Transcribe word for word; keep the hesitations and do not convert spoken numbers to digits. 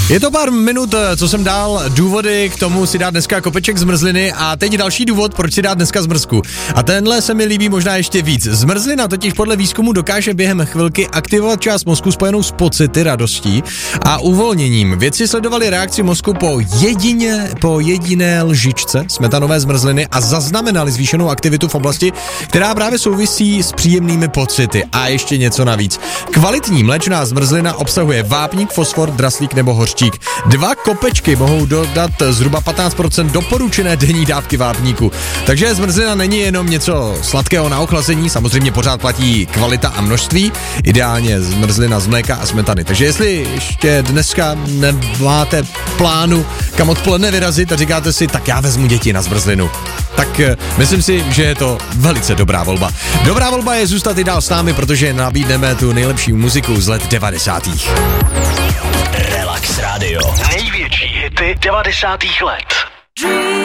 Je to pár minut, co jsem dal důvody k tomu si dát dneska kopeček zmrzliny a teď další důvod, proč si dát dneska zmrzku. A tenhle se mi líbí možná ještě víc. Zmrzlina totiž podle výzkumu dokáže během chvilky aktivovat část mozku spojenou s pocity, radostí a uvolněním. Vědci sledovali reakci mozku po jedině, po jediné lžičce smetanové zmrzliny a zaznamenali zvýšenou aktivitu v oblasti, která právě souvisí s příjemnými pocity. A ještě něco navíc. Kvalitní mléčná zmrzlina obsahuje vápník, fosfor, draslík nebo hořčík. Dva kopečky mohou dodat zhruba patnáct procent doporučené denní dávky vápníku. Takže zmrzlina není jenom něco sladkého na ochlazení, samozřejmě pořád platí kvalita a množství, ideálně zmrzlina z mléka a smetany. Takže jestli ještě dneska nemáte plánu kam odpoledne vyrazit a říkáte si, tak já vezmu děti na zmrzlinu, tak myslím si, že je to velice dobrá volba. Dobrá volba je zůstat i dál s námi, protože nabídneme tu nejlepší muziku z let devadesátých. Relax Radio. Největší hity devadesátých let.